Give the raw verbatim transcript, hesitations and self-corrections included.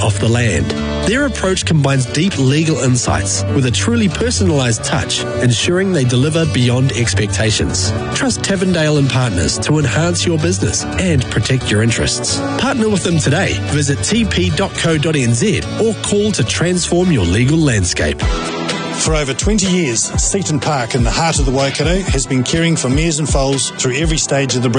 off the land. Their approach combines deep legal insights with a truly personalised touch, ensuring they deliver beyond expectations. Trust Tavendale and Partners to enhance your business and protect your interests. Partner with them today. Visit t p dot co dot n z or call to transform your legal landscape. For over twenty years, Seaton Park in the heart of the Waikato has been caring for mares and foals through every stage of the breeding